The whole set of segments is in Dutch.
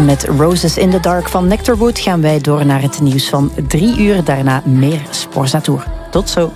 En met Roses in the Dark van Nectarwood gaan wij door naar het nieuws van 3 uur. Daarna meer Sporza Tour. Tot zo.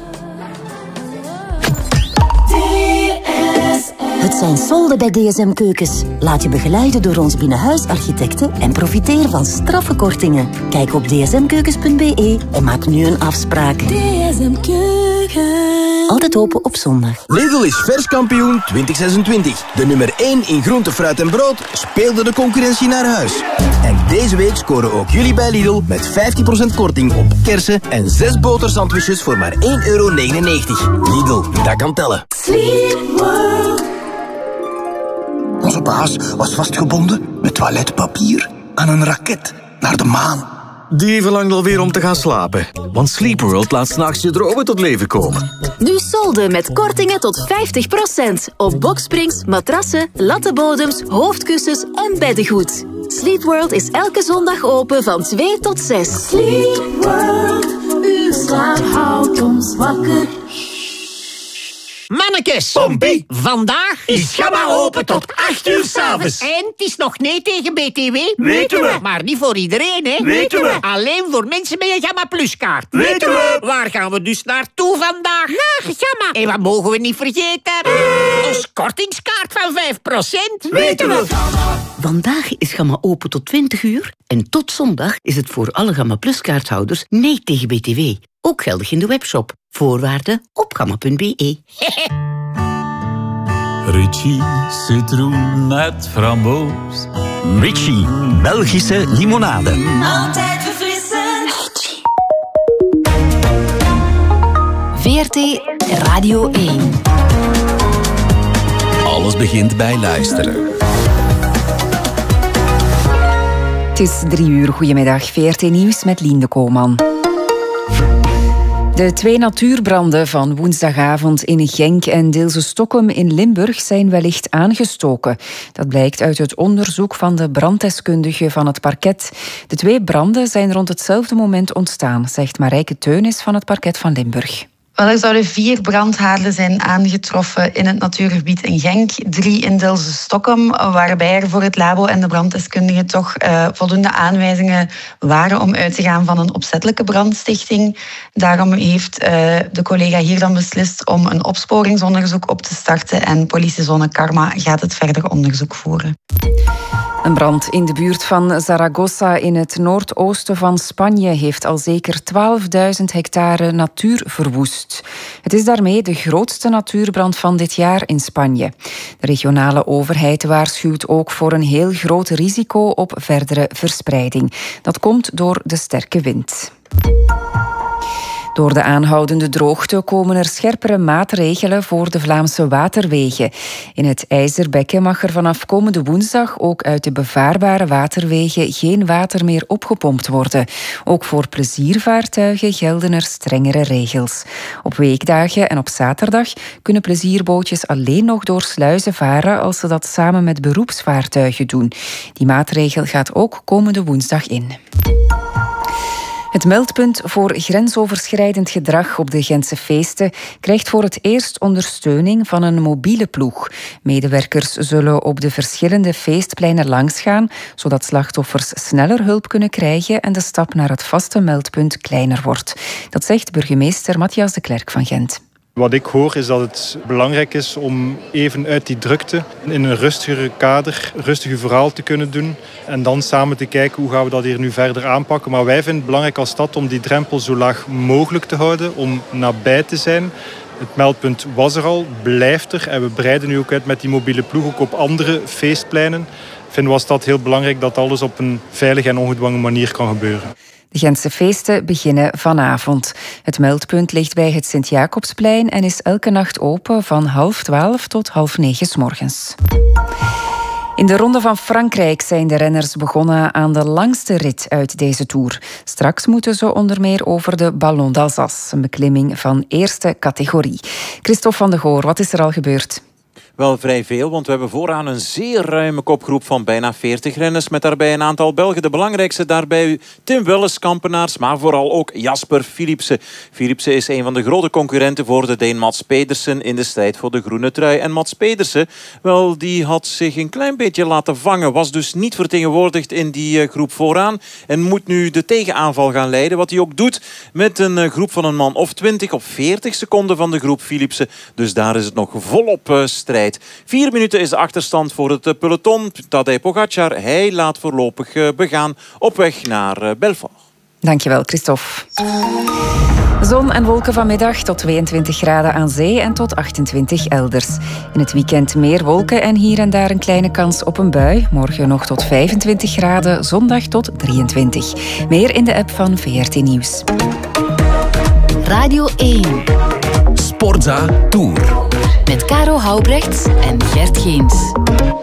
Het zijn solden bij DSM Keukens. Laat je begeleiden door ons binnenhuisarchitecten en profiteer van straffe kortingen. Kijk op dsmkeukens.be en maak nu een afspraak. DSM Keukens. Altijd open op zondag. Lidl is verskampioen 2026. De nummer 1 in groente, fruit en brood speelde de concurrentie naar huis. En deze week scoren ook jullie bij Lidl met 15% korting op kersen en 6 botersandwiches voor maar €1,99. Lidl, dat kan tellen. Onze baas was vastgebonden met toiletpapier aan een raket naar de maan. Die verlangt alweer om te gaan slapen. Want Sleepworld laat 's nachts je dromen tot leven komen. Nu solden met kortingen tot 50%. Op boksprings, matrassen, lattenbodems, hoofdkussens en beddengoed. Sleepworld is elke zondag open van 2 tot 6. Sleepworld, uw slaap houdt ons wakker. Mannekes, Pompie, vandaag is Gamma open tot 8 uur 's avonds. En het is nog nee tegen BTW. Weten we. Maar niet voor iedereen, hè? Weten we. Alleen voor mensen met een Gamma Plus kaart. Weten we. Waar gaan we dus naartoe vandaag? Naar Gamma. En wat mogen we niet vergeten? Ons kortingskaart van 5%. Weten we. Vandaag is Gamma open tot 20 uur en tot zondag is het voor alle Gamma Plus kaarthouders nee tegen BTW. Ook geldig in de webshop. Voorwaarden op gamma.be. Ritchie citroen met framboos. Ritchie, Belgische limonade. Altijd verfrissend. VRT Radio 1. Alles begint bij luisteren. Het is 3 uur. Goedemiddag. VRT Nieuws met Lien Koolman. De 2 natuurbranden van woensdagavond in Genk en Deelse Stokkum in Limburg zijn wellicht aangestoken. Dat blijkt uit het onderzoek van de branddeskundige van het parket. De 2 branden zijn rond hetzelfde moment ontstaan, zegt Marijke Teunis van het parket van Limburg. Wel, er zouden 4 brandhaarden zijn aangetroffen in het natuurgebied in Genk, 3 in Deelse Stokkum, waarbij er voor het labo en de branddeskundigen toch voldoende aanwijzingen waren om uit te gaan van een opzettelijke brandstichting. Daarom heeft de collega hier dan beslist om een opsporingsonderzoek op te starten en politiezone Karma gaat het verder onderzoek voeren. Een brand in de buurt van Zaragoza in het noordoosten van Spanje heeft al zeker 12.000 hectare natuur verwoest. Het is daarmee de grootste natuurbrand van dit jaar in Spanje. De regionale overheid waarschuwt ook voor een heel groot risico op verdere verspreiding. Dat komt door de sterke wind. Door de aanhoudende droogte komen er scherpere maatregelen voor de Vlaamse waterwegen. In het IJzerbekken mag er vanaf komende woensdag ook uit de bevaarbare waterwegen geen water meer opgepompt worden. Ook voor pleziervaartuigen gelden er strengere regels. Op weekdagen en op zaterdag kunnen plezierbootjes alleen nog door sluizen varen als ze dat samen met beroepsvaartuigen doen. Die maatregel gaat ook komende woensdag in. Het meldpunt voor grensoverschrijdend gedrag op de Gentse feesten krijgt voor het eerst ondersteuning van een mobiele ploeg. Medewerkers zullen op de verschillende feestpleinen langsgaan, zodat slachtoffers sneller hulp kunnen krijgen en de stap naar het vaste meldpunt kleiner wordt. Dat zegt burgemeester Matthias de Klerk van Gent. Wat ik hoor is dat het belangrijk is om even uit die drukte in een rustigere kader, rustig uw verhaal te kunnen doen en dan samen te kijken hoe gaan we dat hier nu verder aanpakken. Maar wij vinden het belangrijk als stad om die drempel zo laag mogelijk te houden, om nabij te zijn. Het meldpunt was er al, blijft er en we breiden nu ook uit met die mobiele ploeg ook op andere feestpleinen. Ik vind als stad heel belangrijk dat alles op een veilige en ongedwongen manier kan gebeuren. De Gentse feesten beginnen vanavond. Het meldpunt ligt bij het Sint-Jacobsplein en is elke nacht open van 11:30 tot 8:30 's morgens. In de Ronde van Frankrijk zijn de renners begonnen aan de langste rit uit deze Tour. Straks moeten ze onder meer over de Ballon d'Alsace, een beklimming van eerste categorie. Christophe van de Goor, wat is er al gebeurd? Wel vrij veel, want we hebben vooraan een zeer ruime kopgroep van bijna 40 renners. Met daarbij een aantal Belgen. De belangrijkste daarbij Tim Welles, Kampenaars, maar vooral ook Jasper Philipsen. Philipsen is een van de grote concurrenten voor de Deen Mads Pedersen in de strijd voor de groene trui. En Mads Pedersen, wel, die had zich een klein beetje laten vangen. Was dus niet vertegenwoordigd in die groep vooraan. En moet nu de tegenaanval gaan leiden. Wat hij ook doet met een groep van een man of 20 op 40 seconden van de groep Philipsen. Dus daar is het nog volop strijd. 4 minuten is de achterstand voor het peloton. Tadej Pogacar, hij laat voorlopig begaan op weg naar Belfort. Dankjewel, Christophe. Zon en wolken vanmiddag tot 22 graden aan zee en tot 28 elders. In het weekend meer wolken en hier en daar een kleine kans op een bui. Morgen nog tot 25 graden, zondag tot 23. Meer in de app van VRT Nieuws. Radio 1. Sportza Tour. Met Caro Houbrechts en Gert Geens.